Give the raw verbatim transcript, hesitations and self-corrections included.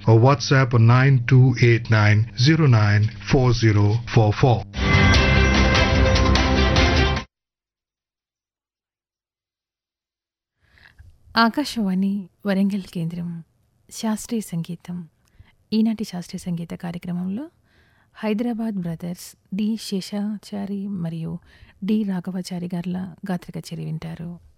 or WhatsApp on nine two eight nine zero nine four zero four four. Akashvani Warangal కేంద్రం శాస్త్రీయ సంగీతం. ఈనాటి శాస్త్రీయ సంగీత కార్యక్రమంలో హైదరాబాద్ బ్రదర్స్ డి శేషాచారి మరియు డి రాఘవాచారి గార్ల గాత్ర కచేరీ వింటారు.